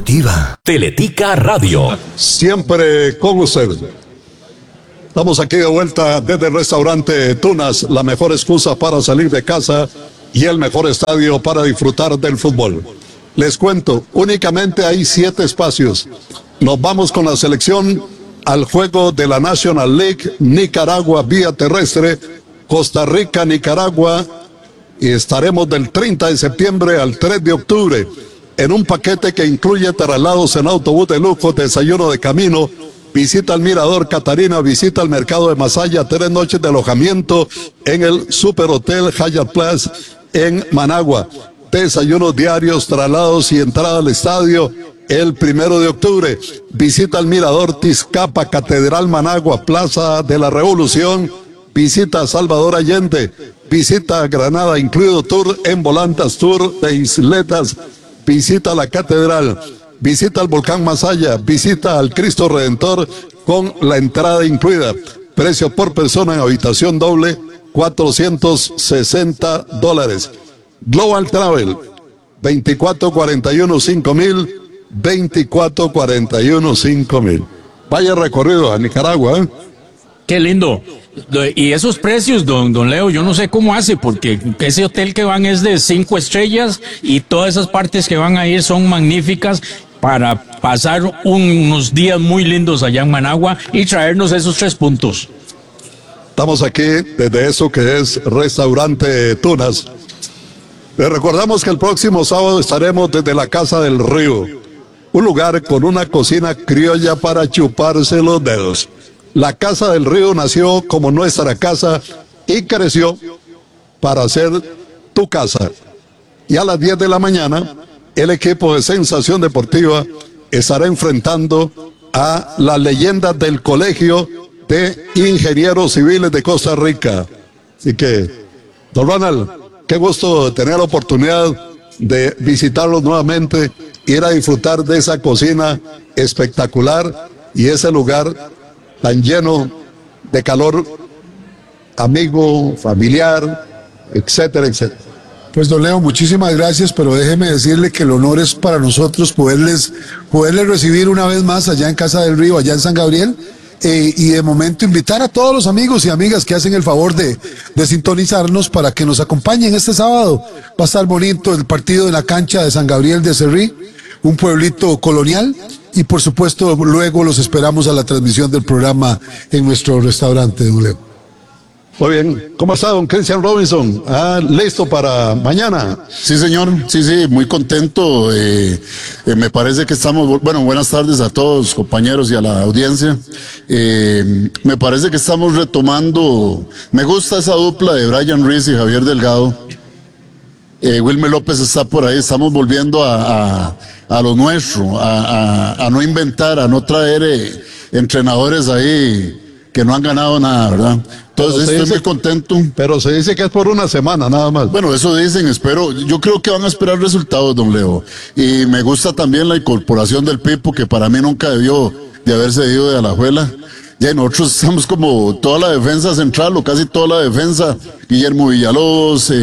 deportiva. Teletica Radio. Siempre con usted. Estamos aquí de vuelta desde el restaurante Tunas, la mejor excusa para salir de casa y el mejor estadio para disfrutar del fútbol. Les cuento, únicamente hay 7 espacios. Nos vamos con la selección al juego de la National League, Nicaragua vía terrestre, Costa Rica, Nicaragua, y estaremos del 30 de septiembre al 3 de octubre en un paquete que incluye traslados en autobús de lujo, desayuno de camino, visita al Mirador Catarina, visita al mercado de Masaya, 3 noches de alojamiento en el Super Hotel Hyatt Place en Managua, desayunos diarios, traslados y entrada al estadio el 1 de octubre, visita al Mirador Tizcapa, Catedral Managua, Plaza de la Revolución, visita a Salvador Allende, visita a Granada, incluido tour en volantas, tour de isletas, visita a la Catedral, visita al Volcán Masaya, visita al Cristo Redentor con la entrada incluida. Precio por persona en habitación doble, $460. Global Travel, 2441-5000, 2441-5000. Vaya recorrido a Nicaragua, ¿eh? Qué lindo. Y esos precios, don Leo, yo no sé cómo hace, porque ese hotel que van es de 5 estrellas y todas esas partes que van a ir son magníficas para pasar unos días muy lindos allá en Managua y traernos esos 3 puntos. Estamos aquí desde eso que es Restaurante Tunas. Les recordamos que el próximo sábado estaremos desde la Casa del Río, un lugar con una cocina criolla para chuparse los dedos. La Casa del Río nació como nuestra casa y creció para ser tu casa. Y a las 10 de la mañana, el equipo de Sensación Deportiva estará enfrentando a las leyendas del Colegio de Ingenieros Civiles de Costa Rica. Así que, don Ronald, qué gusto tener la oportunidad de visitarlos nuevamente, ir a disfrutar de esa cocina espectacular y ese lugar tan lleno de calor, amigo, familiar, etcétera, etcétera. Pues don Leo, muchísimas gracias, pero déjeme decirle que el honor es para nosotros poderles recibir una vez más allá en Casa del Río, allá en San Gabriel, y de momento invitar a todos los amigos y amigas que hacen el favor de sintonizarnos para que nos acompañen este sábado. Va a estar bonito el partido en la cancha de San Gabriel de Cerrí, un pueblito colonial. Y por supuesto, luego los esperamos a la transmisión del programa en nuestro restaurante, don Leo. Muy bien. ¿Cómo está, don Cristian Robinson? ¿Listo para mañana? Sí, señor. Sí, muy contento. Me parece que estamos... Bueno, buenas tardes a todos, compañeros, y a la audiencia. Me parece que estamos retomando... Me gusta esa dupla de Brian Ruiz y Javier Delgado. Wilmer López está por ahí. Estamos volviendo a lo nuestro, a no inventar, a no traer entrenadores ahí que no han ganado nada, ¿verdad? Entonces estoy muy contento. Pero se dice que es por una semana nada más. Bueno, eso dicen, yo creo que van a esperar resultados, don Leo. Y me gusta también la incorporación del Pipo, que para mí nunca debió de haberse ido de Alajuela. Ya nosotros estamos como toda la defensa central, o casi toda la defensa, Guillermo Villalobos,